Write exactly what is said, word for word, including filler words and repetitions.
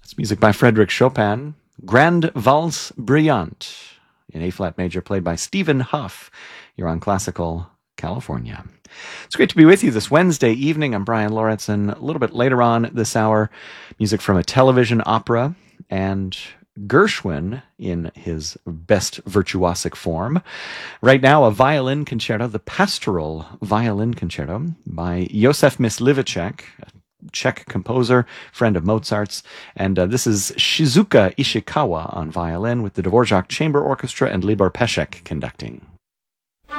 It's music by Frédéric Chopin, Grande Valse Brillante in A-flat major, played by Stephen Huff. You're on Classical California. It's great to be with you this Wednesday evening. I'm Brian Lauritsen. A little bit later on this hour, music from a television opera and Gershwin in his best virtuosic form. Right now, a violin concerto, the Pastoral Violin Concerto by Josef Myslivacek, a Czech composer, friend of Mozart's. And uh, this is Shizuka Ishikawa on violin with the Dvorak Chamber Orchestra and Libor Pesek conducting.